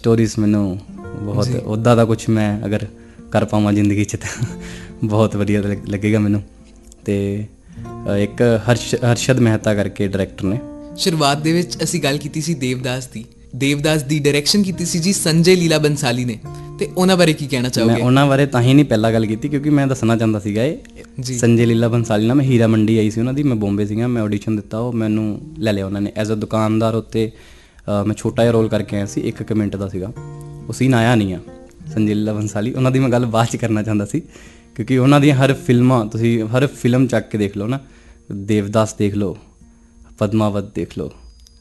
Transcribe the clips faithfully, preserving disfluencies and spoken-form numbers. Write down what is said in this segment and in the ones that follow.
Stories ਮੈਨੂੰ ਬਹੁਤ ਉੱਦਾਂ ਦਾ ਕੁਛ ਮੈਂ ਅਗਰ ਕਰ ਪਾਵਾਂ ਜ਼ਿੰਦਗੀ 'ਚ ਤਾਂ ਬਹੁਤ ਵਧੀਆ ਲੱਗੇਗਾ ਮੈਨੂੰ। ਅਤੇ ਇੱਕ ਹਰਸ਼ ਹਰਸ਼ਦ ਮਹਿਤਾ ਕਰਕੇ ਡਾਇਰੈਕਟਰ ਨੇ। ਸ਼ੁਰੂਆਤ ਦੇ ਵਿੱਚ ਅਸੀਂ ਗੱਲ ਕੀਤੀ ਸੀ ਦੇਵਦਾਸ ਦੀ। ਦੇਵਦਾਸ ਦੀ ਡਾਇਰੈਕਸ਼ਨ ਕੀਤੀ ਸੀ ਜੀ ਸੰਜੇ ਲੀਲਾ ਬੰਸਾਲੀ ਨੇ, ਅਤੇ ਉਹਨਾਂ ਬਾਰੇ ਕੀ ਕਹਿਣਾ ਚਾਹੋਗੇ? ਮੈਂ ਉਹਨਾਂ ਬਾਰੇ ਤਾਂ ਹੀ ਨਹੀਂ ਪਹਿਲਾਂ ਗੱਲ ਕੀਤੀ ਕਿਉਂਕਿ ਮੈਂ ਦੱਸਣਾ ਚਾਹੁੰਦਾ ਸੀਗਾ ਇਹ ਸੰਜੇ ਲੀਲਾ ਬੰਸਾਲੀ ਨਾਲ ਮੈਂ ਹੀਰਾ ਮੰਡੀ ਆਈ ਸੀ ਉਹਨਾਂ ਦੀ, ਮੈਂ ਬੰਬੇ ਸੀਗਾ, ਮੈਂ ਆਡੀਸ਼ਨ ਦਿੱਤਾ, ਉਹ ਮੈਨੂੰ ਲੈ ਲਿਆ ਉਹਨਾਂ ਨੇ ਐਜ਼ ਅ ਦੁਕਾਨਦਾਰ। ਉੱਤੇ ਮੈਂ ਛੋਟਾ ਜਿਹਾ ਰੋਲ ਕਰਕੇ ਆਇਆ ਸੀ, ਇੱਕ ਇੱਕ ਮਿੰਟ ਦਾ ਸੀਗਾ, ਉਹ ਸੀਨ ਆਇਆ ਨਹੀਂ ਆ। ਸੰਜੇ ਲੀਲਾ ਬੰਸਾਲੀ ਉਹਨਾਂ ਦੀ ਮੈਂ ਗੱਲ ਬਾਅਦ 'ਚ ਕਰਨਾ ਚਾਹੁੰਦਾ ਸੀ ਕਿਉਂਕਿ ਉਹਨਾਂ ਦੀਆਂ ਹਰ ਫਿਲਮਾਂ ਤੁਸੀਂ ਹਰ ਫਿਲਮ ਚੱਕ ਕੇ ਦੇਖ ਲਓ ਨਾ, ਦੇਵਦਾਸ ਦੇਖ ਲਓ, ਪਦਮਾਵਤ ਦੇਖ ਲਓ,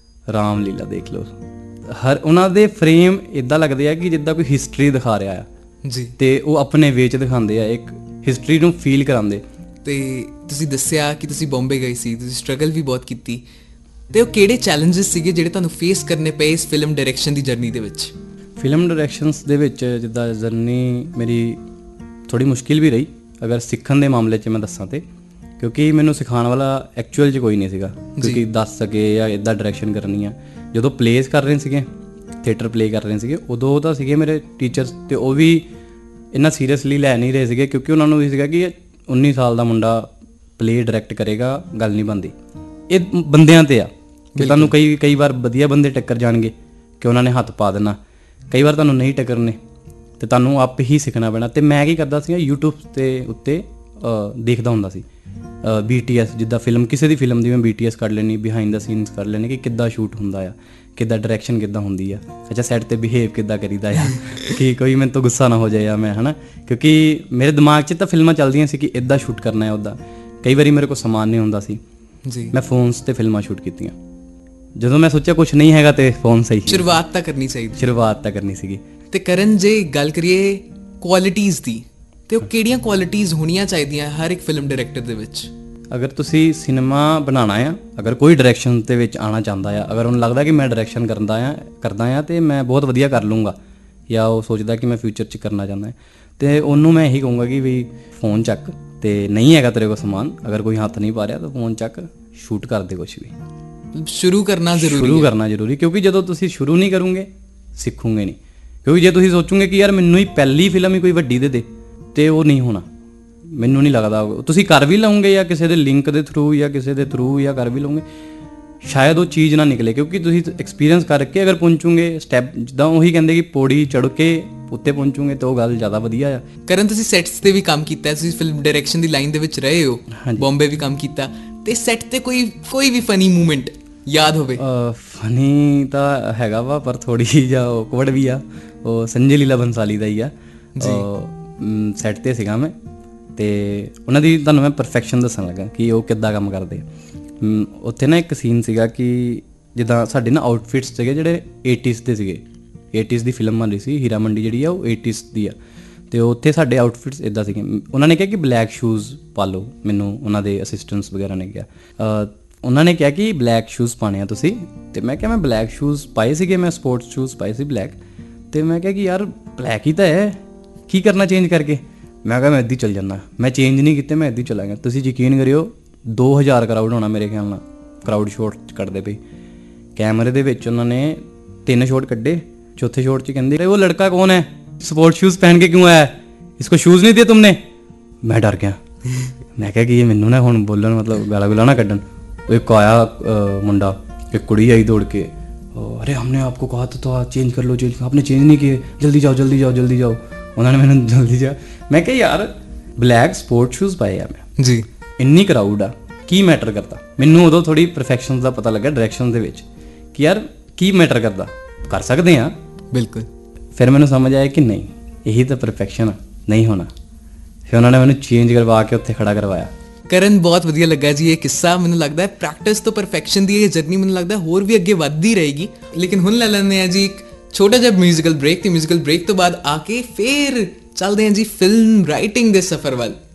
ਰਾਮ ਲੀਲਾ ਦੇਖ ਲਓ, ਹਰ ਉਹਨਾਂ ਦੇ ਫਰੇਮ ਇੱਦਾਂ ਲੱਗਦੇ ਆ ਕਿ ਜਿੱਦਾਂ ਕੋਈ ਹਿਸਟਰੀ ਦਿਖਾ ਰਿਹਾ ਆ ਜੀ, ਅਤੇ ਉਹ ਆਪਣੇ ਵੇ 'ਚ ਦਿਖਾਉਂਦੇ ਆ, ਇੱਕ ਹਿਸਟਰੀ ਨੂੰ ਫੀਲ ਕਰਾਉਂਦੇ। ਅਤੇ ਤੁਸੀਂ ਦੱਸਿਆ ਕਿ ਤੁਸੀਂ ਬੰਬੇ ਗਏ ਸੀ, ਤੁਸੀਂ ਸਟਰਗਲ ਵੀ ਬਹੁਤ ਕੀਤੀ, ਅਤੇ ਉਹ ਕਿਹੜੇ ਚੈਲੰਜਸ ਸੀਗੇ ਜਿਹੜੇ ਤੁਹਾਨੂੰ ਫੇਸ ਕਰਨੇ ਪਏ ਇਸ ਫਿਲਮ ਡਾਇਰੈਕਸ਼ਨ ਦੀ ਜਰਨੀ ਦੇ ਵਿੱਚ? ਫਿਲਮ ਡਾਇਰੈਕਸ਼ਨਸ ਦੇ ਵਿੱਚ ਜਿੱਦਾਂ ਜਰਨੀ ਮੇਰੀ ਥੋੜ੍ਹੀ ਮੁਸ਼ਕਿਲ ਵੀ ਰਹੀ ਅਗਰ ਸਿੱਖਣ ਦੇ ਮਾਮਲੇ 'ਚ ਮੈਂ ਦੱਸਾਂ ਤਾਂ, ਕਿਉਂਕਿ ਮੈਨੂੰ ਸਿਖਾਉਣ ਵਾਲਾ ਐਕਚੁਅਲ 'ਚ ਕੋਈ ਨਹੀਂ ਸੀਗਾ ਕਿਉਂਕਿ ਦੱਸ ਸਕੇ ਜਾਂ ਇੱਦਾਂ ਡਾਇਰੈਕਸ਼ਨ ਕਰਨੀ ਆ। ਜਦੋਂ ਪਲੇਸ ਕਰ ਰਹੇ ਸੀਗੇ, ਥੀਏਟਰ ਪਲੇ ਕਰ ਰਹੇ ਸੀਗੇ, ਉਦੋਂ ਤਾਂ ਸੀਗੇ ਮੇਰੇ ਟੀਚਰਸ, ਅਤੇ ਉਹ ਵੀ ਇੰਨਾ ਸੀਰੀਅਸਲੀ ਲੈ ਨਹੀਂ ਰਹੇ ਸੀਗੇ ਕਿਉਂਕਿ ਉਹਨਾਂ ਨੂੰ ਇਹ ਸੀਗਾ ਕਿ ਉੱਨੀ ਸਾਲ ਦਾ ਮੁੰਡਾ ਪਲੇ ਡਾਇਰੈਕਟ ਕਰੇਗਾ, ਗੱਲ ਨਹੀਂ ਬਣਦੀ। ਇਹ ਬੰਦਿਆਂ 'ਤੇ ਆ ਕਿ ਤੁਹਾਨੂੰ ਕਈ ਕਈ ਵਾਰ ਵਧੀਆ ਬੰਦੇ ਟੱਕਰ ਜਾਣਗੇ ਕਿ ਉਹਨਾਂ ਨੇ ਹੱਥ ਪਾ ਦੇਣਾ, ਕਈ ਵਾਰ ਤੁਹਾਨੂੰ ਨਹੀਂ ਟੱਕਰਨੇ ਅਤੇ ਤੁਹਾਨੂੰ ਆਪ ਹੀ ਸਿੱਖਣਾ ਪੈਣਾ। ਅਤੇ ਮੈਂ ਕੀ ਕਰਦਾ ਸੀਗਾ ਯੂਟਿਊਬ 'ਤੇ ਉੱਤੇ ਦੇਖਦਾ ਹੁੰਦਾ ਸੀ ਬੀ ਟੀ ਐਸ, ਜਿੱਦਾਂ ਫਿਲਮ ਕਿਸੇ ਦੀ ਫਿਲਮ ਦੀ ਮੈਂ ਬੀ ਟੀ ਐਸ ਕੱਢ ਲੈਣੀ, ਬਿਹਾਈਂਡ ਦਾ ਸੀਨਸ ਕੱਢ ਲੈਣੇ ਕਿ ਕਿੱਦਾਂ ਸ਼ੂਟ ਹੁੰਦਾ ਆ, ਕਿੱਦਾਂ ਡਾਇਰੈਕਸ਼ਨ ਕਿੱਦਾਂ ਹੁੰਦੀ ਆ, ਅੱਛਾ ਸੈੱਟ 'ਤੇ ਬਿਹੇਵ ਕਿੱਦਾਂ ਕਰੀਦਾ ਆ ਕਿ ਕੋਈ ਮੈਨੂੰ ਤੋਂ ਗੁੱਸਾ ਨਾ ਹੋ ਜਾਏ ਆ ਮੈਂ, ਹੈ ਨਾ, ਕਿਉਂਕਿ ਮੇਰੇ ਦਿਮਾਗ 'ਚ ਤਾਂ ਫਿਲਮਾਂ ਚੱਲਦੀਆਂ ਸੀ ਕਿ ਇੱਦਾਂ ਸ਼ੂਟ ਕਰਨਾ ਹੈ ਉੱਦਾਂ। ਕਈ ਵਾਰੀ ਮੇਰੇ ਕੋਲ ਸਮਾਨ ਨਹੀਂ ਹੁੰਦਾ ਸੀ ਜੀ, ਮੈਂ ਫੋਨਸ 'ਤੇ ਫਿਲਮਾਂ ਸ਼ੂਟ ਕੀਤੀਆਂ। ਜਦੋਂ ਮੈਂ ਸੋਚਿਆ ਕੁਛ ਨਹੀਂ ਹੈਗਾ ਅਤੇ ਫੋਨ ਸਹੀ, ਸ਼ੁਰੂਆਤ ਤਾਂ ਕਰਨੀ ਚਾਹੀਦੀ, ਸ਼ੁਰੂਆਤ ਤਾਂ ਕਰਨੀ ਸੀਗੀ। ਅਤੇ ਕਰਨ ਜੇ ਗੱਲ ਕਰੀਏ ਕੁਆਲਿਟੀਜ਼ ਦੀ, ਅਤੇ ਉਹ ਕਿਹੜੀਆਂ ਕੁਆਲਿਟੀਜ਼ ਹੋਣੀਆਂ ਚਾਹੀਦੀਆਂ ਹਰ ਇੱਕ ਫਿਲਮ ਡਾਇਰੈਕਟਰ ਦੇ ਵਿੱਚ? ਅਗਰ ਤੁਸੀਂ ਸਿਨੇਮਾ ਬਣਾਉਣਾ ਆ, ਅਗਰ ਕੋਈ ਡਾਇਰੈਕਸ਼ਨ ਦੇ ਵਿੱਚ ਆਉਣਾ ਚਾਹੁੰਦਾ ਆ, ਅਗਰ ਉਹਨੂੰ ਲੱਗਦਾ ਕਿ ਮੈਂ ਡਾਇਰੈਕਸ਼ਨ ਕਰਦਾ ਆ ਕਰਦਾ ਆ ਅਤੇ ਮੈਂ ਬਹੁਤ ਵਧੀਆ ਕਰ ਲੂੰਗਾ, ਜਾਂ ਉਹ ਸੋਚਦਾ ਕਿ ਮੈਂ ਫਿਊਚਰ 'ਚ ਕਰਨਾ ਚਾਹੁੰਦਾ ਹੈ, ਅਤੇ ਉਹਨੂੰ ਮੈਂ ਇਹੀ ਕਹੂੰਗਾ ਕਿ ਵੀ ਫੋਨ ਚੱਕ, ਅਤੇ ਨਹੀਂ ਹੈਗਾ ਤੇਰੇ ਕੋਲ ਸਮਾਨ, ਅਗਰ ਕੋਈ ਹੱਥ ਨਹੀਂ ਪਾ ਰਿਹਾ ਤਾਂ ਫੋਨ ਚੱਕ, ਸ਼ੂਟ ਕਰ ਦੇ ਕੁਛ ਵੀ। ਸ਼ੁਰੂ ਕਰਨਾ ਜ਼ਰੂਰੀ, ਸ਼ੁਰੂ ਕਰਨਾ ਜ਼ਰੂਰੀ, ਕਿਉਂਕਿ ਜਦੋਂ ਤੁਸੀਂ ਸ਼ੁਰੂ ਨਹੀਂ ਕਰੋਗੇ ਸਿੱਖੋਗੇ ਨਹੀਂ। ਕਿਉਂਕਿ ਜੇ ਤੁਸੀਂ ਸੋਚੋਗੇ ਕਿ ਯਾਰ ਮੈਨੂੰ ਹੀ ਪਹਿਲੀ ਫਿਲਮ ਹੀ ਕੋਈ ਵੱਡੀ ਦੇ ਦੇ, ਅਤੇ ਉਹ ਨਹੀਂ ਹੋਣਾ, ਮੈਨੂੰ ਨਹੀਂ ਲੱਗਦਾ। ਤੁਸੀਂ ਕਰ ਵੀ ਲਓਗੇ ਜਾਂ ਕਿਸੇ ਦੇ ਲਿੰਕ ਦੇ ਥਰੂ ਜਾਂ ਕਿਸੇ ਦੇ ਥਰੂ ਜਾਂ ਕਰ ਵੀ ਲਓਗੇ, ਸ਼ਾਇਦ ਉਹ ਚੀਜ਼ ਨਾ ਨਿਕਲੇ, ਕਿਉਂਕਿ ਤੁਸੀਂ ਐਕਸਪੀਰੀਅੰਸ ਕਰਕੇ ਅਗਰ ਪਹੁੰਚੋਗੇ ਸਟੈਪ, ਜਿੱਦਾਂ ਉਹੀ ਕਹਿੰਦੇ ਕਿ ਪੌੜੀ ਚੜ੍ਹ ਕੇ ਉੱਤੇ ਪਹੁੰਚੋਗੇ ਤਾਂ ਉਹ ਗੱਲ ਜ਼ਿਆਦਾ ਵਧੀਆ ਆ। ਕਰਨ ਤੁਸੀਂ ਸੈਟਸ 'ਤੇ ਵੀ ਕੰਮ ਕੀਤਾ, ਤੁਸੀਂ ਫਿਲਮ ਡਾਇਰੈਕਸ਼ਨ ਦੀ ਲਾਈਨ ਦੇ ਵਿੱਚ ਰਹੇ ਹੋ, ਬੰਬੇ ਵੀ ਕੰਮ ਕੀਤਾ, ਅਤੇ ਸੈੱਟ 'ਤੇ ਕੋਈ ਕੋਈ ਵੀ ਫਨੀ ਮੂਮੈਂਟ ਯਾਦ ਹੋਵੇ? ਫਨੀ ਤਾਂ ਹੈਗਾ ਵਾ, ਪਰ ਥੋੜ੍ਹੀ ਜਿਹੀ ਜਾਂ ਔਕਵਰਡ ਵੀ ਆ। ਉਹ ਸੰਜੇ ਲੀਲਾ ਬੰਸਾਲੀ ਦਾ ਹੀ ਆ, ਸੈੱਟ 'ਤੇ ਸੀਗਾ ਮੈਂ, ਅਤੇ ਉਹਨਾਂ ਦੀ ਤੁਹਾਨੂੰ ਮੈਂ ਪਰਫੈਕਸ਼ਨ ਦੱਸਣ ਲੱਗਾ ਕਿ ਉਹ ਕਿੱਦਾਂ ਕੰਮ ਕਰਦੇ ਆ। ਉੱਥੇ ਨਾ ਇੱਕ ਸੀਨ ਸੀਗਾ ਕਿ ਜਿੱਦਾਂ ਸਾਡੇ ਨਾ ਆਊਟਫਿਟਸ ਸੀਗੇ ਜਿਹੜੇ ਏਟੀਜ਼ ਦੇ ਸੀਗੇ, ਏਟੀਜ਼ ਦੀ ਫਿਲਮ ਬਣ ਰਹੀ ਸੀ, ਹੀਰਾ ਮੰਡੀ ਜਿਹੜੀ ਆ ਉਹ ਏਟੀਜ਼ ਦੀ ਆ, ਅਤੇ ਉੱਥੇ ਸਾਡੇ ਆਊਟਫਿਟਸ ਇੱਦਾਂ ਸੀਗੇ। ਉਹਨਾਂ ਨੇ ਕਿਹਾ ਕਿ ਬਲੈਕ ਸ਼ੂਜ਼ ਪਾ ਲਓ, ਮੈਨੂੰ ਉਹਨਾਂ ਦੇ ਅਸਿਸਟੈਂਟਸ ਵਗੈਰਾ ਨੇ ਕਿਹਾ, ਉਹਨਾਂ ਨੇ ਕਿਹਾ ਕਿ ਬਲੈਕ ਸ਼ੂਜ਼ ਪਾਉਣੇ ਆ ਤੁਸੀਂ, ਅਤੇ ਮੈਂ ਕਿਹਾ ਮੈਂ ਬਲੈਕ ਸ਼ੂਜ਼ ਪਾਏ ਸੀਗੇ, ਮੈਂ ਸਪੋਰਟਸ ਸ਼ੂਜ਼ ਪਾਏ ਸੀ ਬਲੈਕ, ਅਤੇ ਮੈਂ ਕਿਹਾ ਕਿ ਯਾਰ ਬਲੈਕ ਹੀ ਤਾਂ ਹੈ, ਕੀ ਕਰਨਾ ਚੇਂਜ ਕਰਕੇ। ਮੈਂ ਕਿਹਾ ਮੈਂ ਇੱਦਾਂ ਹੀ ਚੱਲ ਜਾਂਦਾ, ਮੈਂ ਚੇਂਜ ਨਹੀਂ ਕੀਤੇ, ਮੈਂ ਇੱਦਾਂ ਹੀ ਚਲਾ ਗਿਆ। ਤੁਸੀਂ ਯਕੀਨ ਕਰਿਓ ਦੋ ਹਜ਼ਾਰ ਕਰਾਊਡ ਹੋਣਾ ਮੇਰੇ ਖਿਆਲ ਨਾਲ, ਕਰਾਊਡ ਸ਼ੋਟ ਕੱਢਦੇ ਪਏ ਕੈਮਰੇ ਦੇ ਵਿੱਚ। ਉਹਨਾਂ ਨੇ ਤਿੰਨ ਸ਼ੋਟ ਕੱਢੇ, ਚੌਥੇ ਸ਼ੋਟ 'ਚ ਕਹਿੰਦੇ ਉਹ ਲੜਕਾ ਕੌਣ ਹੈ, ਸਪੋਰਟ ਸ਼ੂਜ਼ ਪਹਿਨ ਕੇ ਕਿਉਂ ਆਇਆ, ਇਸਕੋ ਸ਼ੂਜ਼ ਨਹੀਂ ਦਿਏ ਤੁਮਨੇ। ਮੈਂ ਡਰ ਗਿਆ, ਮੈਂ ਕਿਹਾ ਕਿ ਇਹ ਮੈਨੂੰ ਨਾ ਹੁਣ ਬੋਲਣ, ਮਤਲਬ ਗਾਲਾ ਗੁਲਾ ਨਾ ਕੱਢਣ। ਉਹ ਇੱਕ ਆਇਆ ਮੁੰਡਾ, ਇੱਕ ਕੁੜੀ ਆਈ ਦੌੜ ਕੇ, ਅਰੇ ਹਮਨੇ ਆਪਕੋ ਕਹਾ ਤਾਂ ਚੇਂਜ ਕਰ ਲਓ, ਚੇਂਜ, ਆਪਨੇ ਚੇਂਜ ਨਹੀਂ ਕੀਏ, ਜਲਦੀ ਜਾਓ ਜਲਦੀ ਜਾਓ ਜਲਦੀ ਜਾਓ। ਉਹਨਾਂ ਨੇ ਮੈਨੂੰ ਜਲਦੀ ਜਾ, ਮੈਂ ਕਿਹਾ ਯਾਰ ਬਲੈਕ ਸਪੋਰਟ ਸ਼ੂਜ਼ ਪਾਏ ਆ ਮੈਂ ਜੀ, ਇੰਨੀ ਕਰਾਊਡ ਆ, ਕੀ ਮੈਟਰ ਕਰਦਾ। ਮੈਨੂੰ ਉਦੋਂ ਥੋੜ੍ਹੀ ਪਰਫੈਕਸ਼ਨ ਦਾ ਪਤਾ ਲੱਗਾ ਡਾਇਰੈਕਸ਼ਨ ਦੇ ਵਿੱਚ ਕਿ ਯਾਰ ਕੀ ਮੈਟਰ ਕਰਦਾ, ਕਰ ਸਕਦੇ ਹਾਂ ਬਿਲਕੁਲ। ਫਿਰ ਮੈਨੂੰ ਸਮਝ ਆਇਆ ਕਿ ਨਹੀਂ, ਇਹੀ ਤਾਂ ਪਰਫੈਕਸ਼ਨ ਆ, ਨਹੀਂ ਹੋਣਾ। ਫਿਰ ਉਹਨਾਂ ਨੇ ਮੈਨੂੰ ਚੇਂਜ ਕਰਵਾ ਕੇ ਉੱਥੇ ਖੜਾ ਕਰਵਾਇਆ। ਕਰਨ, ਬਹੁਤ ਵਧੀਆ ਲੱਗਾ ਜੀ ਇਹ ਕਿੱਸਾ। ਮੈਨੂੰ ਲੱਗਦਾ ਹੈ ਪ੍ਰੈਕਟਿਸ ਤੋਂ ਪਰਫੈਕਸ਼ਨ ਦੀ ਇਹ ਜਰਨੀ ਮੈਨੂੰ ਲੱਗਦਾ ਹੋਰ ਵੀ ਅੱਗੇ ਵੱਧਦੀ ਰਹੇਗੀ। ਲੇਕਿਨ ਹੁਣ ਲੈ ਲੈਂਦੇ ਹਾਂ ਜੀ ਇੱਕ ਛੋਟਾ ਜਿਹਾ ਮਿਊਜ਼ੀਕਲ ਬ੍ਰੇਕ, ਤੇ ਮਿਊਜ਼ੀਕਲ ਬ੍ਰੇਕ ਤੋਂ ਬਾਅਦ ਆ ਕੇ ਫਿਰ ਚੱਲਦੇ ਹਾਂ ਜੀ ਫਿਲਮ ਰਾਈਟਿੰਗ ਦੇ ਸਫ਼ਰ ਵੱਲ।